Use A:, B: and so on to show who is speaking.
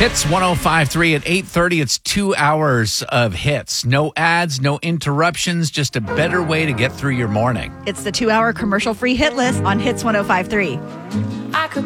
A: Hits 105.3 at 8:30. It's 2 hours of hits. No ads, no interruptions, just a better way to get through your morning.
B: It's the 2-hour commercial-free hit list on Hits 105.3.